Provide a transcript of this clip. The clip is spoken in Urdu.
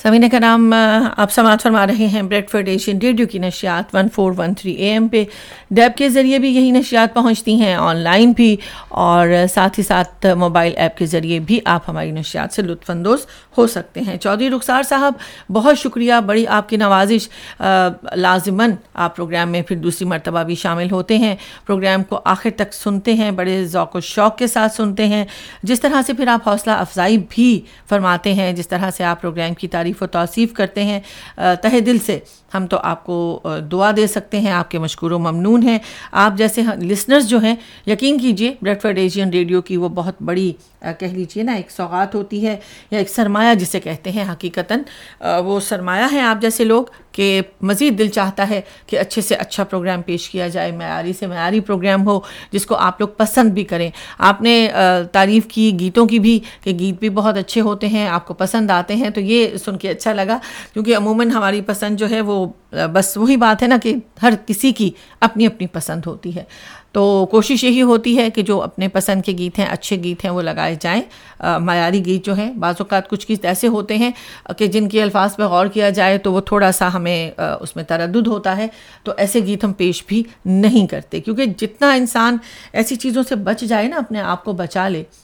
سامعین کرام، آپ سماعت فرما رہے ہیں بریڈ فیڈ ایشین ریڈیو کی نشریات 1413 AM پہ. ڈیب کے ذریعے بھی یہی نشریات پہنچتی ہیں، آن لائن بھی، اور ساتھ ہی ساتھ موبائل ایپ کے ذریعے بھی آپ ہماری نشریات سے لطف اندوز ہو سکتے ہیں. چودھری رخسار صاحب، بہت شکریہ، بڑی آپ کی نوازش. لازماً آپ پروگرام میں پھر دوسری مرتبہ بھی شامل ہوتے ہیں، پروگرام کو آخر تک سنتے ہیں، بڑے ذوق و شوق کے ساتھ سنتے ہیں. جس طرح سے پھر آپ حوصلہ افزائی بھی فرماتے ہیں، جس طرح سے آپ پروگرام کی تعریف و توصیف کرتے ہیں، تہہ دل سے ہم تو آپ کو دعا دے سکتے ہیں، آپ کے مشکور و ممنون ہیں. آپ جیسے لسنرز جو ہیں، یقین کیجئے بریڈ فیڈ ایشین ریڈیو کی وہ بہت بڑی کہہ لیجئے نا ایک سوغات ہوتی ہے، یا ایک سرمایہ جسے کہتے ہیں. حقیقتاً وہ سرمایہ ہیں آپ جیسے لوگ کہ مزید دل چاہتا ہے کہ اچھے سے اچھا پروگرام پیش کیا جائے، معیاری سے معیاری پروگرام ہو جس کو آپ لوگ پسند بھی کریں. آپ نے تعریف کی گیتوں کی بھی کہ گیت بھی بہت اچھے ہوتے ہیں، آپ کو پسند آتے ہیں، تو یہ سن کے اچھا لگا، کیونکہ عموماً ہماری پسند جو ہے وہ بس وہی بات ہے نا کہ ہر کسی کی اپنی اپنی پسند ہوتی ہے. تو کوشش یہی ہوتی ہے کہ جو اپنے پسند کے گیت ہیں، اچھے گیت ہیں، وہ لگائے جائیں. معیاری گیت جو ہیں، بعض اوقات کچھ گیت ایسے ہوتے ہیں کہ جن کے الفاظ پہ غور کیا جائے تو وہ تھوڑا سا ہمیں اس میں تردد ہوتا ہے، تو ایسے گیت ہم پیش بھی نہیں کرتے، کیونکہ جتنا انسان ایسی چیزوں سے بچ جائے نا، اپنے آپ کو بچا لے،